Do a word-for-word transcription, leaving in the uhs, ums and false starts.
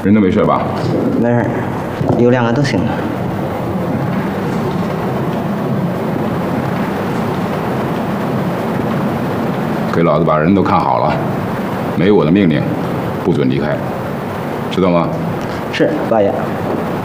人都没事吧？ 没事，有两个都醒了。 给老子把人都看好了，没我的命令，不准离开，知道吗？ 是，八爷。